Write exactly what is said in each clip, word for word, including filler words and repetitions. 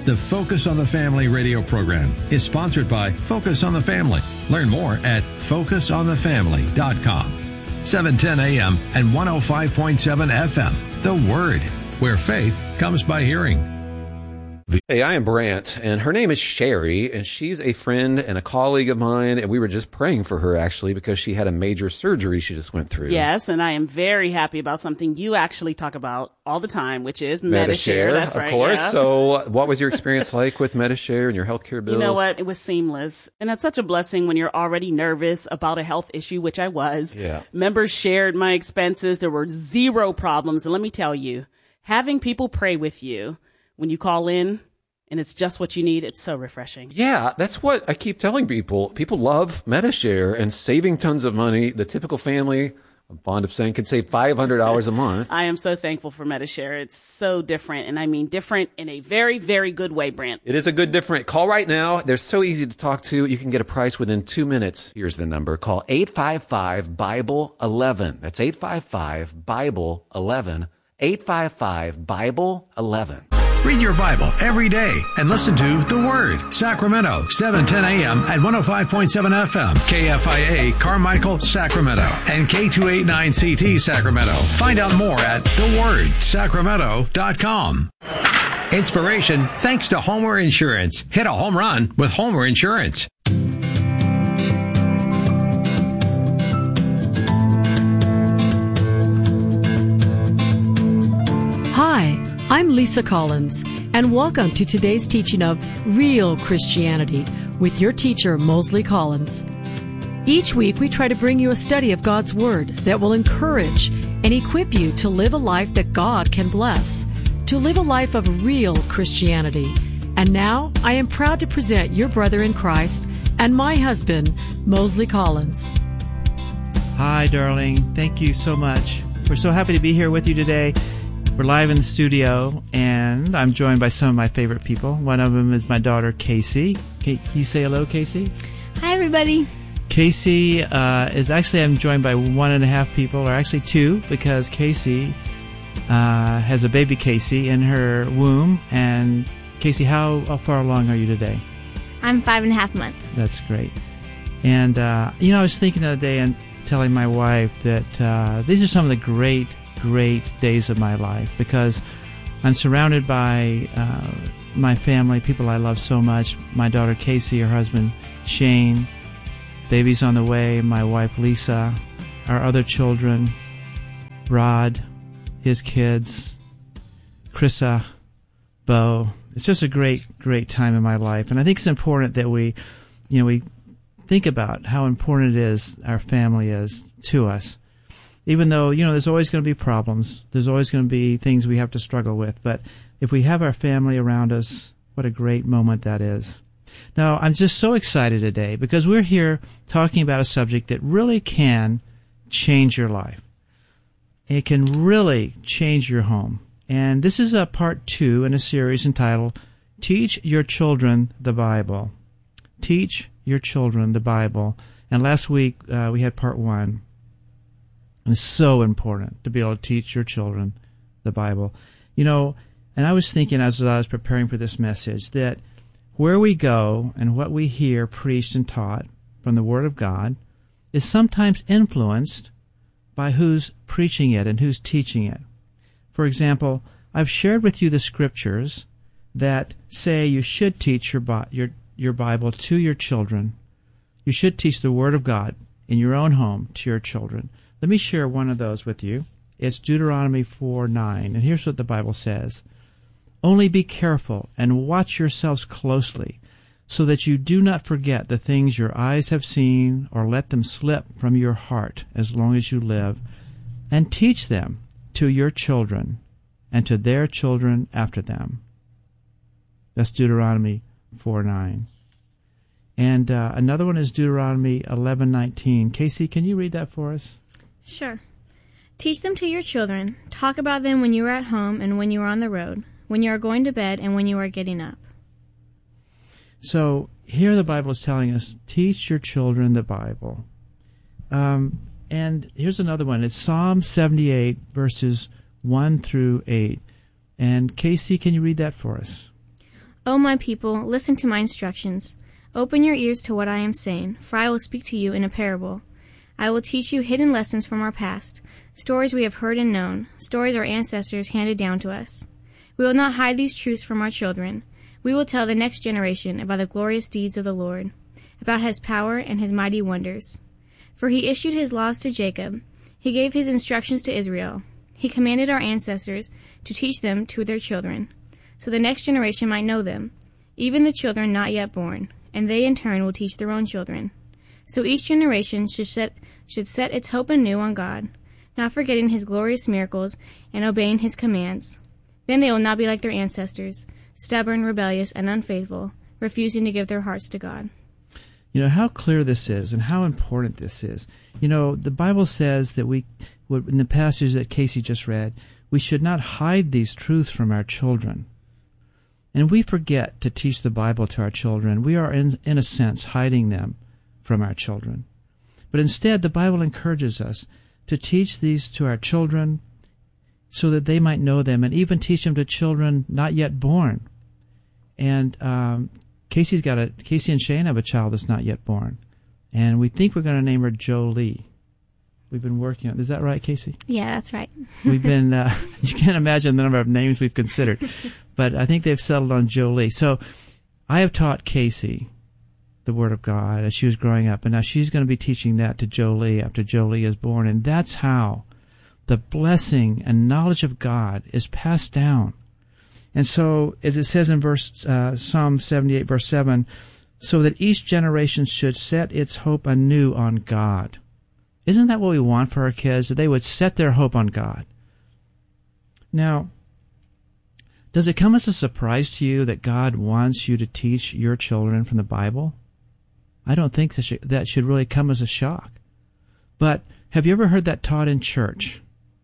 The Focus on the Family radio program is sponsored by Focus on the Family. Learn more at focus on the family dot com. seven ten a m and one oh five point seven F M. The Word, where faith comes by hearing. Hey, I am Brant, and her name is Sherry, and she's a friend and a colleague of mine, and we were just praying for her, actually, because she had a major surgery she just went through. Yes, and I am very happy about something you actually talk about all the time, which is Medi-Share. Medi-Share. That's of right, course. yeah. So what was your experience like with Medi-Share and your healthcare bills? You know what? It was seamless, and it's such a blessing when you're already nervous about a health issue, which I was. Yeah. Members shared my expenses. There were zero problems, and let me tell you, having people pray with you when you call in, and it's just what you need, it's so refreshing. Yeah, that's what I keep telling people. People love Medi-Share and saving tons of money. The typical family, I'm fond of saying, can save five hundred dollars a month. I am so thankful for Medi-Share. It's so different, and I mean different in a very, very good way, Brant. It is a good different. Call right now. They're so easy to talk to. You can get a price within two minutes. Here's the number. Call eight five five, Bible eleven. That's eight five five, Bible eleven. eight five five, Bible eleven. Read your Bible every day and listen to The Word. Sacramento, seven ten a m and one oh five point seven F M. K F I A, Carmichael, Sacramento. And K two eighty-nine C T, Sacramento. Find out more at the word sacramento dot com. Inspiration thanks to Homer Insurance. Hit a home run with Homer Insurance. Hi, I'm Lisa Collins, and welcome to today's teaching of Real Christianity with your teacher, Mosley Collins. Each week, we try to bring you a study of God's Word that will encourage and equip you to live a life that God can bless, to live a life of real Christianity. And now, I am proud to present your brother in Christ and my husband, Mosley Collins. Hi, darling. Thank you so much. We're so happy to be here with you today. We're live in the studio, and I'm joined by some of my favorite people. One of them is my daughter, Casey. Can you say hello, Casey? Hi, everybody. Casey uh, is actually, I'm joined by one and a half people, or actually two, because Casey uh, has a baby Casey in her womb. And Casey, how, how far along are you today? I'm five and a half months. That's great. And, uh, you know, I was thinking the other day and telling my wife that uh, these are some of the great great days of my life, because I'm surrounded by uh, my family, people I love so much. My daughter Casey, her husband Shane, baby's on the way, my wife Lisa, our other children, Rod, his kids, Chrissa, Bo. It's just a great, great time in my life. And I think it's important that we, you know, we think about how important it is, our family is to us. Even though, you know, there's always going to be problems. There's always going to be things we have to struggle with. But if we have our family around us, what a great moment that is. Now, I'm just so excited today because we're here talking about a subject that really can change your life. It can really change your home. And this is a part two in a series entitled, Teach Your Children the Bible. Teach Your Children the Bible. And last week, uh, we had part one. It's so important to be able to teach your children the Bible. You know, and I was thinking as I was preparing for this message that where we go and what we hear preached and taught from the Word of God is sometimes influenced by who's preaching it and who's teaching it. For example, I've shared with you the scriptures that say you should teach your, your, your Bible to your children. You should teach the Word of God in your own home to your children. Let me share one of those with you. It's Deuteronomy four nine, and here's what the Bible says. Only be careful and watch yourselves closely, so that you do not forget the things your eyes have seen, or let them slip from your heart as long as you live, and teach them to your children and to their children after them. That's Deuteronomy four nine. And uh, another one is Deuteronomy eleven nineteen. Casey, can you read that for us? Sure. Teach them to your children. Talk about them when you are at home and when you are on the road, when you are going to bed and when you are getting up. So here the Bible is telling us, teach your children the Bible. Um, and here's another one. It's Psalm seventy-eight, verses one through eight. And Casey, can you read that for us? O my people, listen to my instructions. Open your ears to what I am saying, for I will speak to you in a parable. I will teach you hidden lessons from our past, stories we have heard and known, stories our ancestors handed down to us. We will not hide these truths from our children. We will tell the next generation about the glorious deeds of the Lord, about his power and his mighty wonders. For he issued his laws to Jacob. He gave his instructions to Israel. He commanded our ancestors to teach them to their children, so the next generation might know them, even the children not yet born, and they in turn will teach their own children. So each generation should set, should set its hope anew on God, not forgetting his glorious miracles and obeying his commands. Then they will not be like their ancestors, stubborn, rebellious, and unfaithful, refusing to give their hearts to God. You know, how clear this is and how important this is. You know, the Bible says that we, in the passage that Casey just read, we should not hide these truths from our children. And we forget to teach the Bible to our children. We are, in, in a sense, hiding them from our children. But instead, the Bible encourages us to teach these to our children so that they might know them, and even teach them to children not yet born. And um, Casey's got a Casey and Shane have a child that's not yet born, and we think we're going to name her Jolie. We've been working on. Is that right, Casey? Yeah, that's right. We've been. Uh, you can't imagine the number of names we've considered, but I think they've settled on Jolie. So, I have taught Casey the Word of God as she was growing up, and now she's going to be teaching that to Jolie after Jolie is born, and that's how the blessing and knowledge of God is passed down. And so, as it says in verse uh, Psalm seventy-eight, verse seven, so that each generation should set its hope anew on God. Isn't that what we want for our kids? That they would set their hope on God. Now, does it come as a surprise to you that God wants you to teach your children from the Bible? I don't think that should, that should really come as a shock. But have you ever heard that taught in church?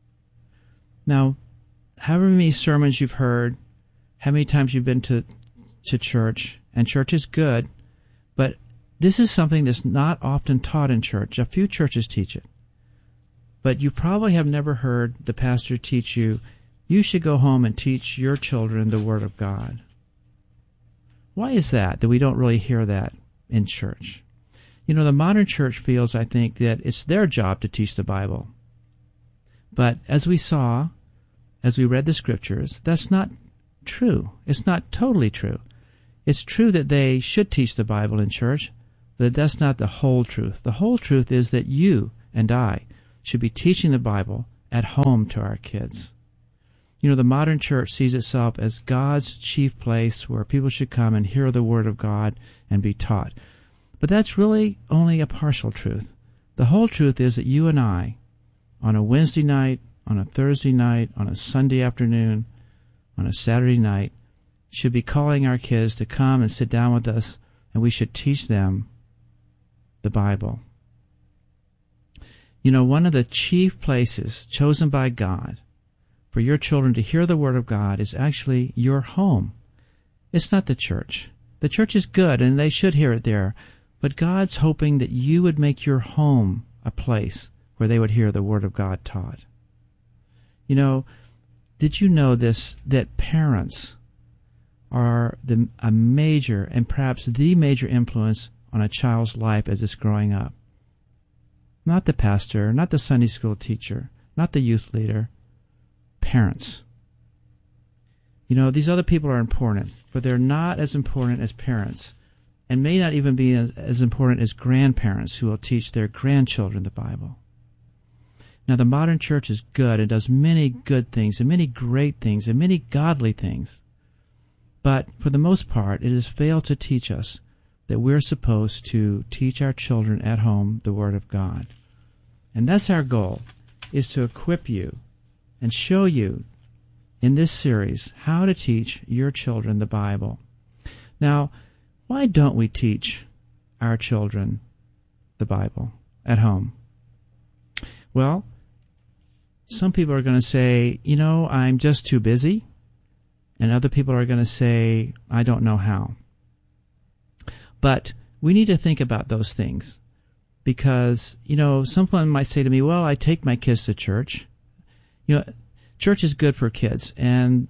Now, however many sermons you've heard, how many times you've been to, to church, and church is good, but this is something that's not often taught in church. A few churches teach it. But you probably have never heard the pastor teach you, you should go home and teach your children the Word of God. Why is that, that we don't really hear that in church? You know, the modern church feels, I think, that it's their job to teach the Bible. But as we saw, as we read the Scriptures, that's not true. It's not totally true. It's true that they should teach the Bible in church, but that's not the whole truth. The whole truth is that you and I should be teaching the Bible at home to our kids. You know, the modern church sees itself as God's chief place where people should come and hear the Word of God and be taught. But that's really only a partial truth. The whole truth is that you and I, on a Wednesday night, on a Thursday night, on a Sunday afternoon, on a Saturday night, should be calling our kids to come and sit down with us, and we should teach them the Bible. You know, one of the chief places chosen by God for your children to hear the Word of God is actually your home. It's not the church. The church is good, and they should hear it there, but God's hoping that you would make your home a place where they would hear the Word of God taught. You know, did you know this, that parents are the, a major and perhaps the major influence on a child's life as it's growing up? Not the pastor, not the Sunday school teacher, not the youth leader, parents. You know, these other people are important, but they're not as important as parents, and may not even be as, as important as grandparents who will teach their grandchildren the Bible. Now, the modern church is good and does many good things and many great things and many godly things. But for the most part, it has failed to teach us that we're supposed to teach our children at home the Word of God. And that's our goal, is to equip you and show you in this series how to teach your children the Bible. Now, why don't we teach our children the Bible at home? Well, some people are going to say, you know, I'm just too busy. And other people are going to say, I don't know how. But we need to think about those things. Because, you know, someone might say to me, well, I take my kids to church. You know, church is good for kids. And the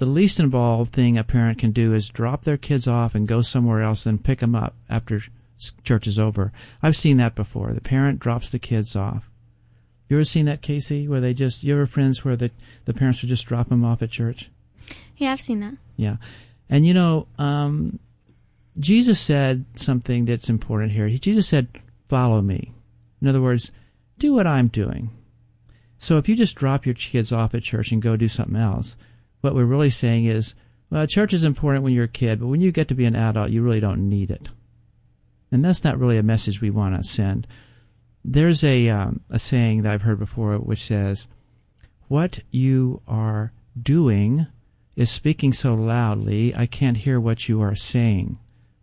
the least involved thing a parent can do is drop their kids off and go somewhere else and pick them up after church is over. I've seen that before. The parent drops the kids off. You ever seen that, Casey, where they just, you ever friends where the, the parents would just drop them off at church? Yeah, I've seen that. Yeah. And, you know, um, Jesus said something that's important here. He, Jesus said, follow me. In other words, do what I'm doing. So if you just drop your kids off at church and go do something else, what we're really saying is, well, church is important when you're a kid, but when you get to be an adult, you really don't need it. And that's not really a message we want to send. There's a um, a saying that I've heard before which says, what you are doing is speaking so loudly, I can't hear what you are saying.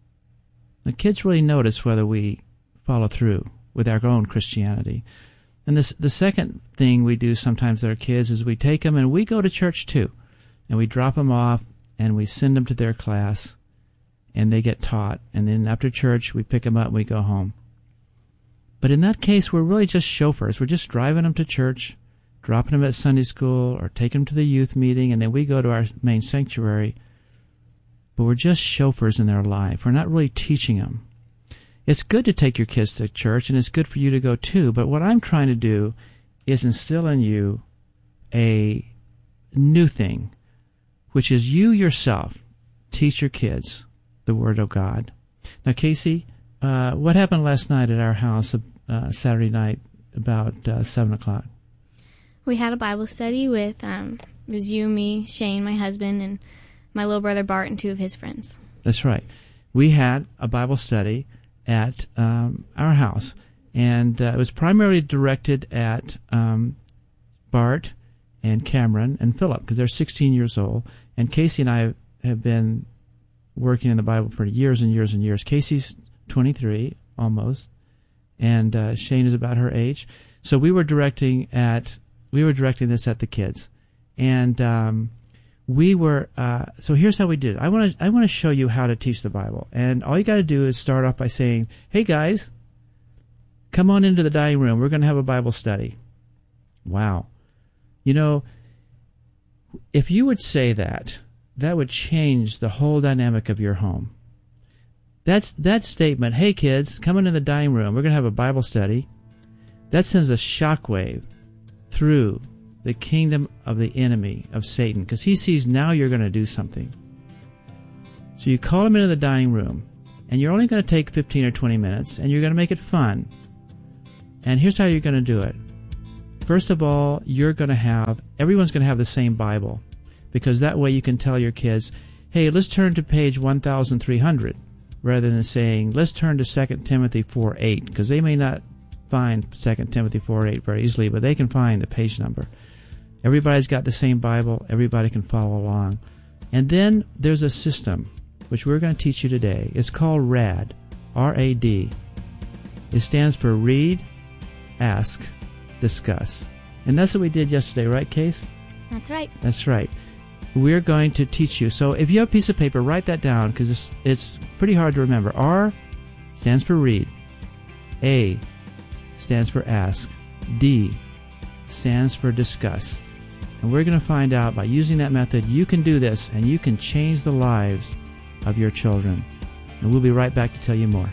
The kids really notice whether we follow through with our own Christianity. And this, the second thing we do sometimes with our kids is we take them and we go to church too. And we drop them off and we send them to their class and they get taught. And then after church, we pick them up and we go home. But in that case, we're really just chauffeurs. We're just driving them to church, dropping them at Sunday school, or taking them to the youth meeting, and then we go to our main sanctuary. But we're just chauffeurs in their life. We're not really teaching them. It's good to take your kids to church, and it's good for you to go too. But what I'm trying to do is instill in you a new thing, which is you yourself teach your kids the Word of God. Now, Casey, uh, what happened last night at our house, uh, Saturday night, about uh, seven o'clock? We had a Bible study with, um, it was you, me, Shane, my husband, and my little brother Bart and two of his friends. That's right. We had a Bible study at um, our house, and uh, it was primarily directed at um, Bart and Cameron and Philip, because they're sixteen years old, and Casey and I have been working in the Bible for years and years and years. Casey's twenty-three, almost, and uh, Shane is about her age. So we were directing at we were directing this at the kids, and um, we were. Uh, so here's how we did it. I want to I want to show you how to teach the Bible, and all you got to do is start off by saying, "Hey guys, come on into the dining room. We're going to have a Bible study." Wow, you know, if you would say that, that would change the whole dynamic of your home. That's that statement, hey kids, come into the dining room, we're going to have a Bible study, that sends a shockwave through the kingdom of the enemy, of Satan, because he sees now you're going to do something. So you call him into the dining room, and you're only going to take fifteen or twenty minutes, and you're going to make it fun. And here's how you're going to do it. First of all, you're going to have, everyone's going to have the same Bible, because that way you can tell your kids, hey, let's turn to page one thousand three hundred. Rather than saying, let's turn to Second Timothy four eight, because they may not find Second Timothy four eight very easily, but they can find the page number. Everybody's got the same Bible. Everybody can follow along. And then there's a system, which we're going to teach you today. It's called RAD, R A D. It stands for Read, Ask, Discuss. And that's what we did yesterday, right, Case? That's right. That's right. We're going to teach you. So if you have a piece of paper, write that down, because it's, it's pretty hard to remember. R stands for read. A stands for ask. D stands for discuss. And we're going to find out by using that method, you can do this, and you can change the lives of your children. And we'll be right back to tell you more.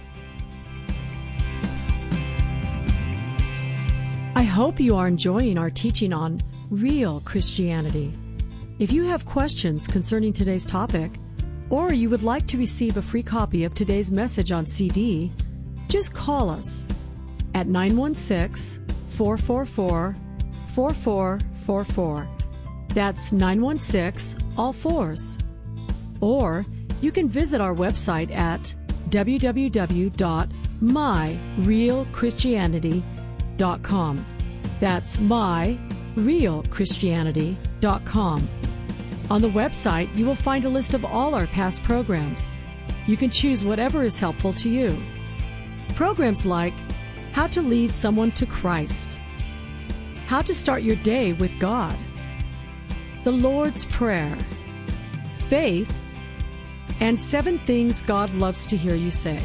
I hope you are enjoying our teaching on real Christianity. If you have questions concerning today's topic, or you would like to receive a free copy of today's message on C D, just call us at nine one six, four four four, four four four four. That's nine one six, all fours. Or you can visit our website at w w w dot my real christianity dot com. That's my real christianity dot com. On the website, you will find a list of all our past programs. You can choose whatever is helpful to you. Programs like How to Lead Someone to Christ, How to Start Your Day with God, The Lord's Prayer, Faith, and Seven Things God Loves to Hear You Say.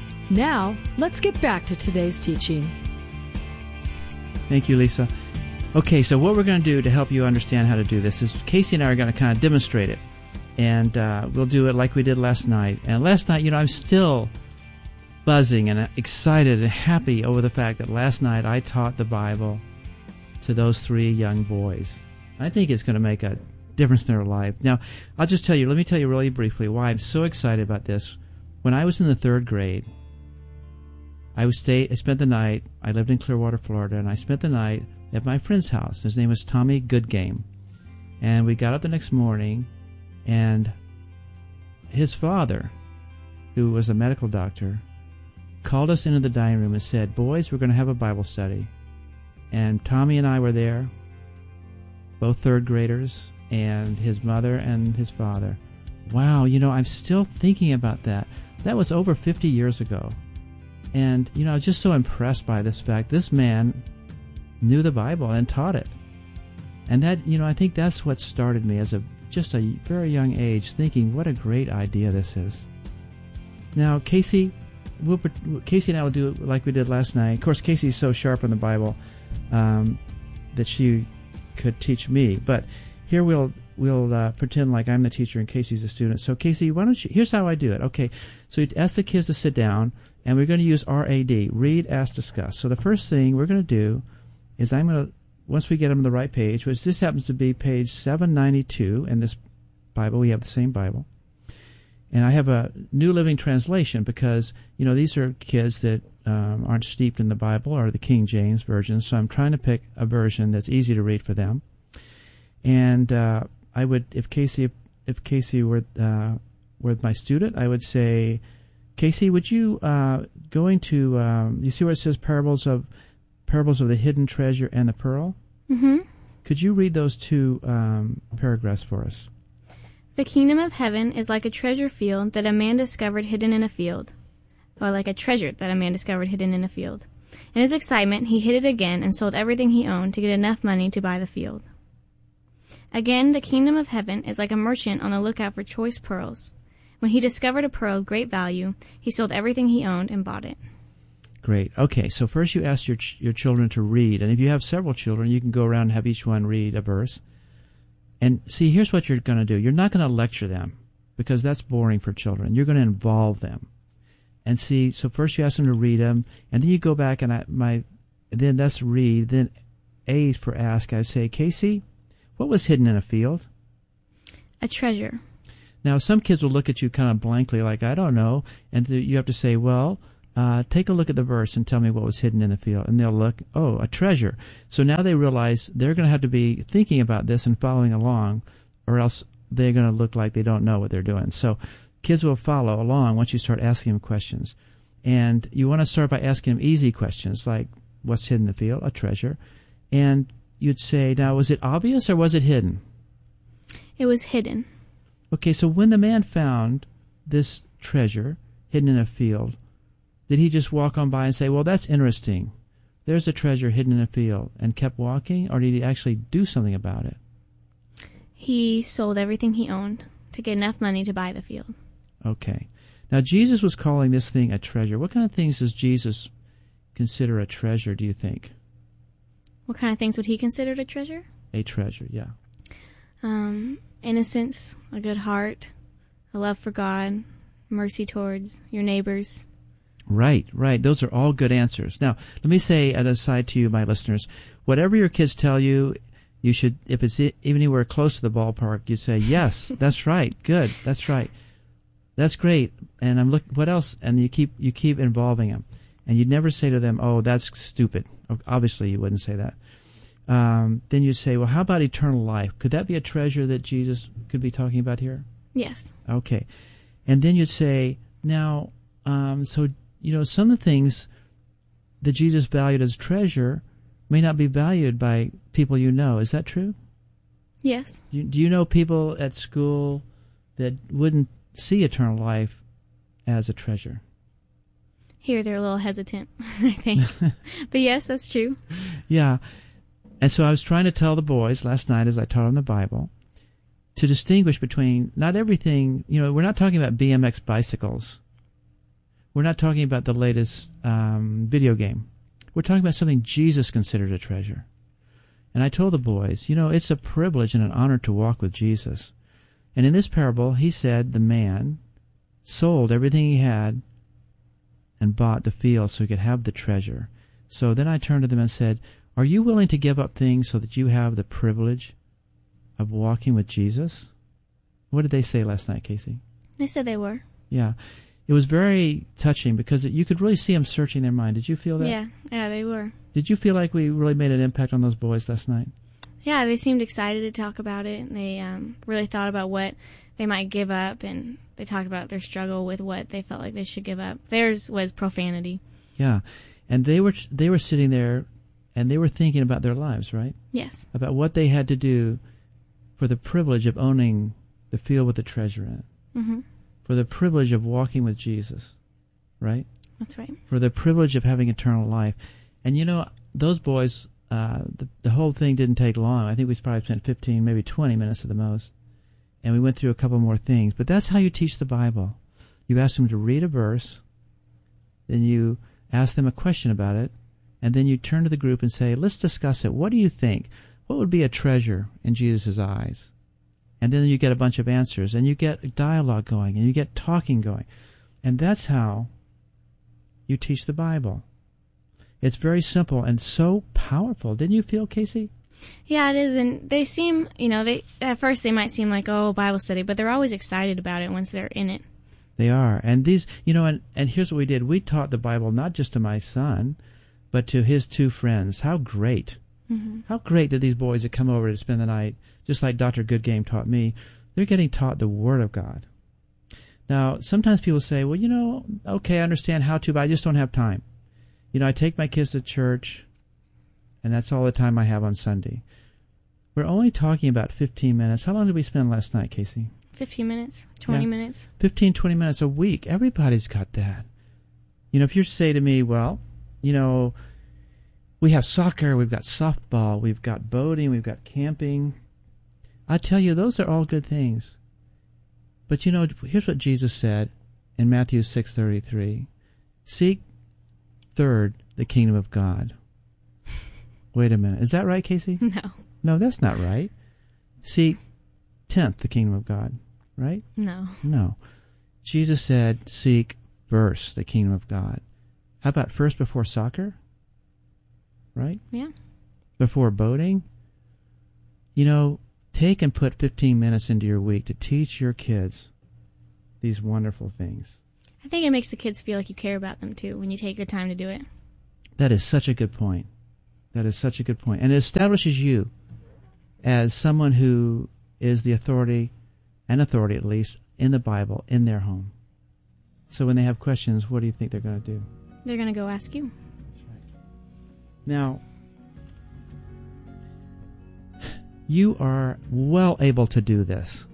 Now, let's get back to today's teaching. Thank you, Lisa. Okay, so what we're going to do to help you understand how to do this is Casey and I are going to kind of demonstrate it. And uh, we'll do it like we did last night. And last night, you know, I'm still buzzing and excited and happy over the fact that last night I taught the Bible to those three young boys. I think it's going to make a difference in their life. Now, I'll just tell you, let me tell you really briefly why I'm so excited about this. When I was in the third grade, I was stay, I spent the night, I lived in Clearwater, Florida, and I spent the night at my friend's house. His name was Tommy Goodgame. And we got up the next morning, and his father, who was a medical doctor, called us into the dining room and said, "Boys, we're going to have a Bible study." And Tommy and I were there, both third graders, and his mother and his father. Wow, you know, I'm still thinking about that. That was over fifty years ago. And, you know, I was just so impressed by this fact. This man knew the Bible and taught it. And that, you know, I think that's what started me as a just a very young age, thinking what a great idea this is. Now, Casey, we'll, Casey and I will do it like we did last night. Of course, Casey's so sharp on the Bible um, that she could teach me. But here we'll we'll uh, pretend like I'm the teacher and Casey's the student. So, Casey, why don't you? Here's how I do it. Okay, so you ask the kids to sit down, and we're going to use R A D, read, ask, discuss. So the first thing we're going to do is I'm going to, once we get them on the right page, which this happens to be page seven ninety-two in this Bible, we have the same Bible, and I have a New Living Translation because, you know, these are kids that um, aren't steeped in the Bible or the King James Version, so I'm trying to pick a version that's easy to read for them. And uh, I would, if Casey, if Casey were uh, were my student, I would say, Casey, would you uh, going to um, you see where it says parables of parables of the hidden treasure and the pearl? Mm-hmm. Could you read those two um, paragraphs for us? The kingdom of heaven is like a treasure field that a man discovered hidden in a field, or like a treasure that a man discovered hidden in a field. In his excitement, he hid it again and sold everything he owned to get enough money to buy the field. Again, the kingdom of heaven is like a merchant on the lookout for choice pearls. When he discovered a pearl of great value, he sold everything he owned and bought it. Great. Okay, so first you ask your ch- your children to read, and if you have several children, you can go around and have each one read a verse. And see, here's what you're going to do. You're not going to lecture them, because that's boring for children. You're going to involve them. And see, so first you ask them to read them, and then you go back and I, my, then that's read, then A for ask. I say, Casey, what was hidden in a field? A treasure. Now, some kids will look at you kind of blankly, like, I don't know, and th- you have to say, well, uh, take a look at the verse and tell me what was hidden in the field. And they'll look, oh, a treasure. So now they realize they're going to have to be thinking about this and following along, or else they're going to look like they don't know what they're doing. So kids will follow along once you start asking them questions. And you want to start by asking them easy questions, like, what's hidden in the field? A treasure. And you'd say, now, was it obvious or was it hidden? It was hidden. Okay, so when the man found this treasure hidden in a field, did he just walk on by and say, well, that's interesting, there's a treasure hidden in a field, and kept walking, or did he actually do something about it? He sold everything he owned to get enough money to buy the field. Okay. Now, Jesus was calling this thing a treasure. What kind of things does Jesus consider a treasure, do you think? What kind of things would he consider a treasure? A treasure, yeah. Um, innocence, a good heart, a love for God, mercy towards your neighbors. Right, right. Those are all good answers. Now, let me say an aside to you, my listeners. Whatever your kids tell you, you should, if it's anywhere close to the ballpark, you say, yes, that's right, good, that's right. That's great. And I'm look. What else? And you keep you keep involving them. And you'd never say to them, oh, that's stupid. Obviously, you wouldn't say that. Um, then you'd say, well, how about eternal life? Could that be a treasure that Jesus could be talking about here? Yes. Okay. And then you'd say, now, um, so, you know, some of the things that Jesus valued as treasure may not be valued by people you know. Is that true? Yes. Do you, do you know people at school that wouldn't see eternal life as a treasure? Here they're a little hesitant, I think. But yes, that's true. Yeah. And so I was trying to tell the boys last night as I taught them the Bible to distinguish between not everything, you know, we're not talking about B M X bicycles. We're not talking about the latest um, video game. We're talking about something Jesus considered a treasure. And I told the boys, you know, it's a privilege and an honor to walk with Jesus. And in this parable, he said the man sold everything he had and bought the field so he could have the treasure. So then I turned to them and said, are you willing to give up things so that you have the privilege of walking with Jesus? What did they say last night, Casey? They said they were. Yeah. It was very touching because you could really see them searching their mind. Did you feel that? Yeah, yeah, they were. Did you feel like we really made an impact on those boys last night? Yeah, they seemed excited to talk about it. They um, really thought about what they might give up, and they talked about their struggle with what they felt like they should give up. Theirs was profanity. Yeah, and they were they were sitting there, and they were thinking about their lives, right? Yes. About what they had to do for the privilege of owning the field with the treasure in it. Mm-hmm. For the privilege of walking with Jesus, right? That's right. For the privilege of having eternal life. And you know, those boys, uh, the, the whole thing didn't take long. I think we probably spent fifteen, maybe twenty minutes at the most. And we went through a couple more things. But that's how you teach the Bible. You ask them to read a verse, then you ask them a question about it, and then you turn to the group and say, let's discuss it. What do you think? What would be a treasure in Jesus' eyes? And then you get a bunch of answers, and you get dialogue going, and you get talking going. And that's how you teach the Bible. It's very simple and so powerful. Didn't you feel, Casey? Yeah, it is. And they seem, you know, they at first they might seem like, oh, Bible study, but they're always excited about it once they're in it. They are. And these, you know, and, and here's what we did. We taught the Bible not just to my son, but to his two friends. How great. Mm-hmm. How great that these boys that come over to spend the night, just like Doctor Goodgame taught me, they're getting taught the Word of God. Now, sometimes people say, well, you know, okay, I understand how to, but I just don't have time. You know, I take my kids to church, and that's all the time I have on Sunday. We're only talking about fifteen minutes. How long did we spend last night, Casey? fifteen minutes, twenty yeah. minutes. fifteen, twenty minutes a week. Everybody's got that. You know, if you say to me, well, you know, we have soccer, we've got softball, we've got boating, we've got camping. I tell you, those are all good things. But, you know, here's what Jesus said in Matthew six thirty-three. Seek third the kingdom of God. Wait a minute. Is that right, Casey? No. No, that's not right. Seek tenth the kingdom of God, right? No. No. Jesus said, seek first the kingdom of God. How about first before soccer? Right? Yeah. Before boating? You know, take and put fifteen minutes into your week to teach your kids these wonderful things. I think it makes the kids feel like you care about them, too, when you take the time to do it. That is such a good point. That is such a good point. And it establishes you as someone who is the authority, an authority at least, in the Bible, in their home. So when they have questions, what do you think they're going to do? They're going to go ask you. That's right. Now, you are well able to do this.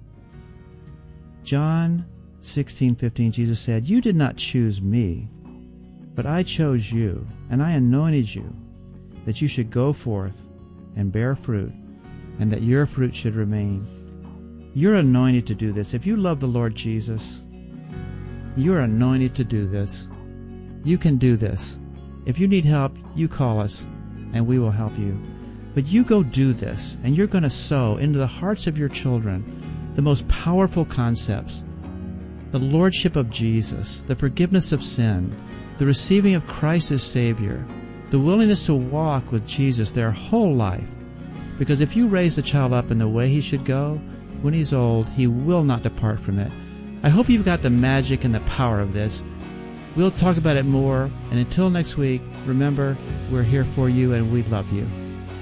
John sixteen fifteen, Jesus said, you did not choose me, but I chose you, and I anointed you, that you should go forth and bear fruit, and that your fruit should remain. You're anointed to do this. If you love the Lord Jesus, you're anointed to do this. You can do this. If you need help, you call us, and we will help you. But you go do this, and you're going to sow into the hearts of your children the most powerful concepts: the lordship of Jesus, the forgiveness of sin, the receiving of Christ as Savior, the willingness to walk with Jesus their whole life. Because if you raise the child up in the way he should go, when he's old, he will not depart from it. I hope you've got the magic and the power of this. We'll talk about it more, and until next week, remember, we're here for you and we love you.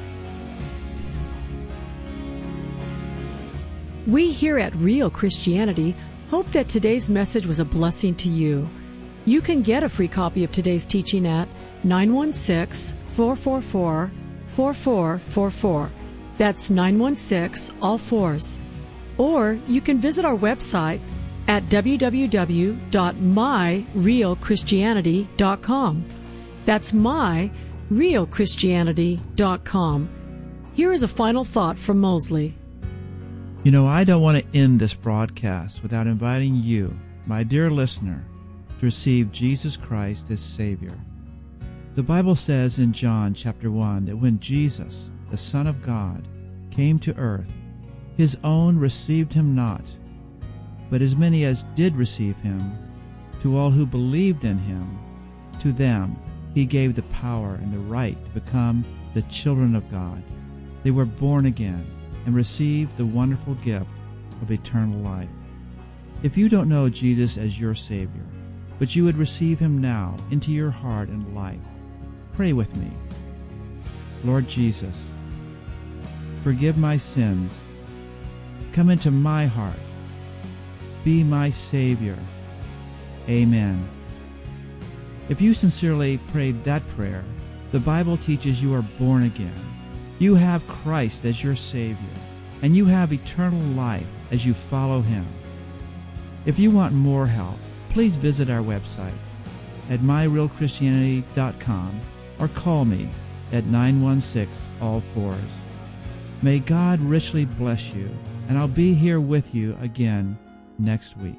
We here at Real Christianity hope that today's message was a blessing to you. You can get a free copy of today's teaching at nine one six, four four four, four four four four. That's nine one six, all fours. Or you can visit our website at w w w dot my real christianity dot com. That's my real christianity dot com. Here is a final thought from Mosley. You know, I don't want to end this broadcast without inviting you, my dear listener, to receive Jesus Christ as Savior. The Bible says in John chapter one that when Jesus, the Son of God, came to earth, his own received him not. But as many as did receive him, to all who believed in him, to them he gave the power and the right to become the children of God. They were born again and received the wonderful gift of eternal life. If you don't know Jesus as your Savior, but you would receive him now into your heart and life, pray with me. Lord Jesus, forgive my sins. Come into my heart. Be my Savior. Amen. If you sincerely prayed that prayer, the Bible teaches you are born again. You have Christ as your Savior, and you have eternal life as you follow him. If you want more help, please visit our website at my real christianity dot com or call me at nine one six all fours. May God richly bless you, and I'll be here with you again next week.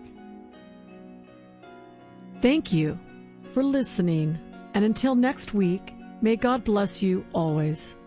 Thank you for listening, and until next week, may God bless you always.